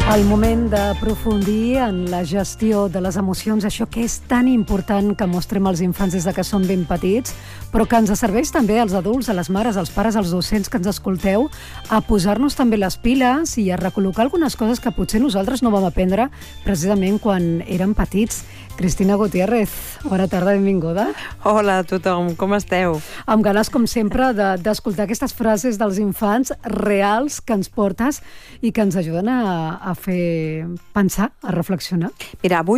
El moment d'aprofundir en la gestió de les emocions, això que és tan important que mostrem als infants des de que són ben petits, però que ens serveix també als adults, a les mares, als pares, als docents que ens escolteu, a posar-nos també les piles i a recol·locar algunes coses que potser nosaltres no vam aprendre precisament quan érem petits. Cristina Gutiérrez, bona tarda, benvinguda. Hola a tothom, com esteu? Amb ganes, com sempre, d'escoltar aquestes frases dels infants reals que ens portes i que ens ajuden a fer pensar, a reflexionar. Mira, avui